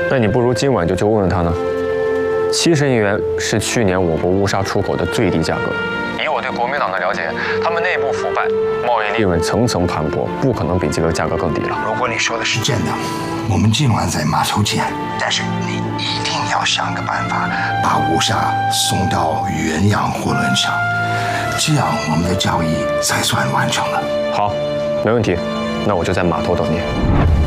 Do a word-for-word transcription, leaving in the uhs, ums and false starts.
那你不如今晚就去问问他呢。七十亿元是去年我国乌沙出口的最低价格。以我对国民党的了解，他们内部腐败，贸易利润层层盘剥，不可能比这个价格更低了。 如果你说的是真的，我们今晚在码头见。但是你一定要想个办法，把乌沙送到远洋货轮上，这样我们的交易才算完成了。 好，没问题，那我就在码头等你。